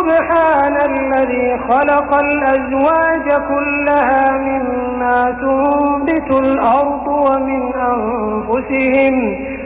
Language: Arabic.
سبحان الذي خلق الأزواج كلها مما تنبت الأرض ومن أنفسهم